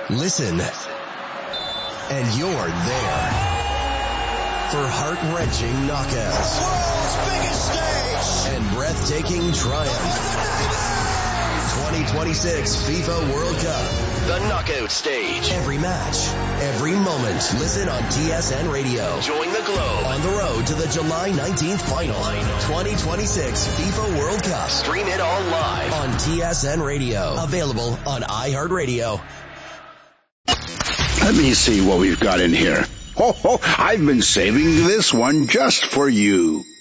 Listen, and you're there for heart-wrenching knockouts, the world's biggest stage, and breathtaking triumph. 2026 FIFA World Cup, the knockout stage. Every match, every moment. Listen on TSN Radio. Join the globe on the road to the July 19th final. 2026 FIFA World Cup. Stream it all live on TSN Radio. Available on iHeartRadio. Let me see what we've got in here. I've been saving this one just for you.